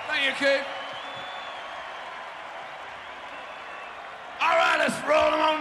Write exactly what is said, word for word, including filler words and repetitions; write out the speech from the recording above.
Thank you, Keith. All right, let's roll them on